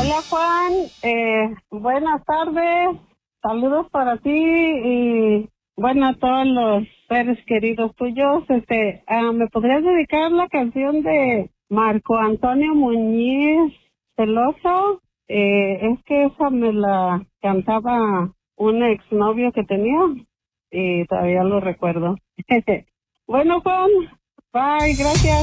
Hola Juan, buenas tardes, saludos para ti y bueno a todos los seres queridos tuyos. ¿Me podrías dedicar la canción de Marco Antonio Muñiz Celoso? Es que esa me la cantaba un exnovio que tenía y todavía lo recuerdo. Bueno Juan, bye, gracias.